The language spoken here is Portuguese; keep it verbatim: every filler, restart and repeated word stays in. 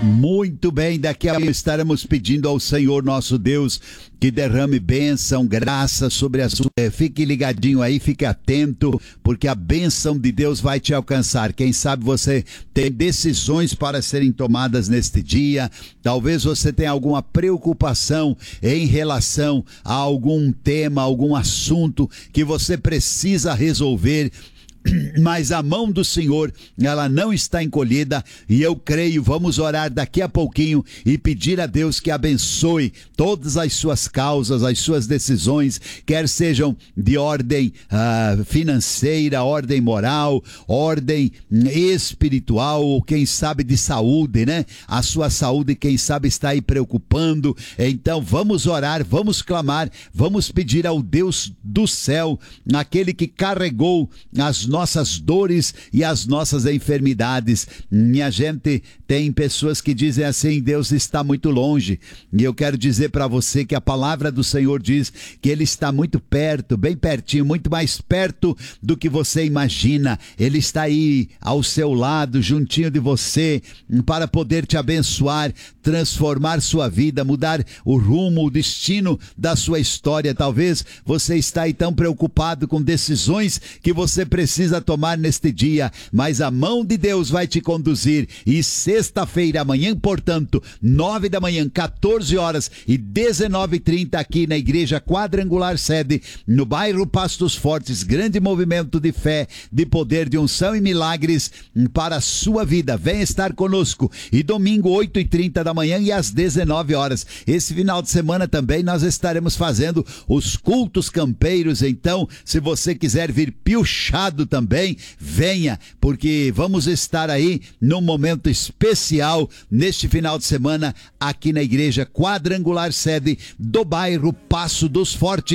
Muito bem, daqui a pouco estaremos pedindo ao Senhor nosso Deus que derrame bênção, graça sobre a sua... Fique ligadinho aí, fique atento, porque a bênção de Deus vai te alcançar. Quem sabe você tem decisões para serem tomadas neste dia, talvez você tenha alguma preocupação em relação a algum tema, algum assunto que você precisa resolver. Mas a mão do Senhor, ela não está encolhida, e eu creio, vamos orar daqui a pouquinho e pedir a Deus que abençoe todas as suas causas, as suas decisões, quer sejam de ordem uh, financeira, ordem moral, ordem espiritual, ou quem sabe de saúde, né? A sua saúde, quem sabe, está aí preocupando. Então vamos orar, vamos clamar, vamos pedir ao Deus do céu, aquele que carregou as nossas dores e as nossas enfermidades. Minha gente, tem pessoas que dizem assim: Deus está muito longe, e eu quero dizer para você que a palavra do Senhor diz que Ele está muito perto, bem pertinho, muito mais perto do que você imagina. Ele está aí ao seu lado, juntinho de você, para poder te abençoar, transformar sua vida, mudar o rumo, o destino da sua história. Talvez você está aí tão preocupado com decisões que você precisa precisa tomar neste dia, mas a mão de Deus vai te conduzir. E sexta-feira, amanhã, portanto, nove da manhã, quatorze horas e dezenove e trinta, aqui na Igreja Quadrangular Sede, no bairro Pastos Fortes, grande movimento de fé, de poder, de unção e milagres para a sua vida. Venha estar conosco. E domingo, oito e trinta da manhã e às dezenove horas. Esse final de semana também nós estaremos fazendo os cultos campeiros. Então, se você quiser vir piochado também, venha, porque vamos estar aí num momento especial neste final de semana aqui na Igreja Quadrangular Sede do bairro Passo dos Fortes.